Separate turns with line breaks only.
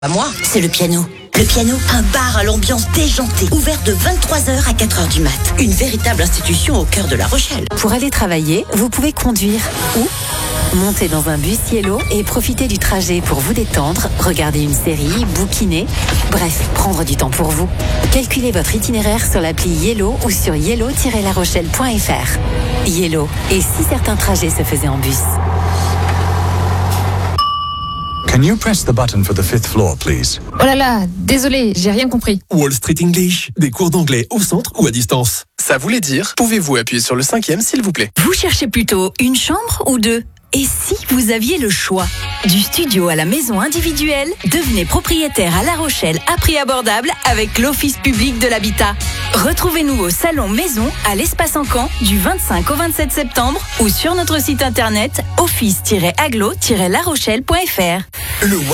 Pas moi, c'est le piano. Le piano, un bar à l'ambiance déjantée, ouvert de 23h à 4h du mat. Une véritable institution au cœur de La Rochelle.
Pour aller travailler, vous pouvez conduire ou monter dans un bus Yellow et profiter du trajet pour vous détendre, regarder une série, bouquiner, bref, prendre du temps pour vous. Calculez votre itinéraire sur l'appli Yellow ou sur yellow-larochelle.fr. Yellow, et si certains trajets se faisaient en bus?
Can you press the button for the 5th floor, please?
Oh là là, désolé, j'ai rien compris.
Wall Street English, des cours d'anglais au centre ou à distance. Ça voulait dire, pouvez-vous appuyer sur le 5e s'il vous plaît?
Vous cherchez plutôt une chambre ou deux? Et si vous aviez le choix? Du studio à la maison individuelle, devenez propriétaire à La Rochelle à prix abordable avec l'Office public de l'habitat. Retrouvez-nous au salon Maison à l'Espace Encan du 25 au 27 septembre ou sur notre site internet office-aglo-larochelle.fr.